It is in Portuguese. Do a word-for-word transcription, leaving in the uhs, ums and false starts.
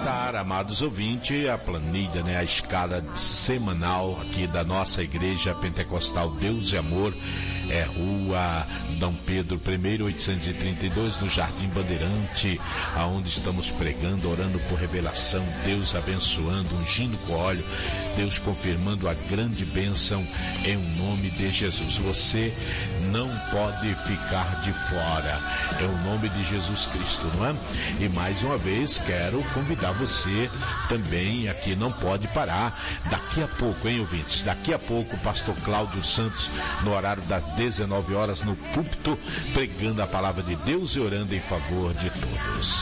colocar, amados ouvintes, a planilha, né, a escala semanal aqui da nossa igreja pentecostal Deus e Amor, é Rua Dom Pedro I, oitocentos e trinta e dois, no Jardim Bandeirante, aonde estamos pregando, orando por revelação, Deus abençoando, ungindo com óleo, Deus confirmando a grande bênção em o nome de Jesus. Você não pode ficar de fora, é o nome de Jesus Cristo, não é? E mais uma vez quero convidar você também aqui, não pode parar, daqui a pouco, hein, ouvintes? Daqui a pouco o pastor Cláudio Santos, no horário das dezenove horas, no púlpito, pregando a palavra de Deus e orando em favor de todos.